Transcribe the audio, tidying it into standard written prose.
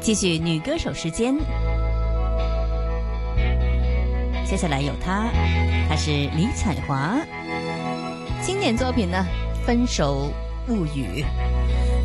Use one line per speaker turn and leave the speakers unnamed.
继续女歌手时间，接下来有她是李彩华，经典作品呢《分手物语》。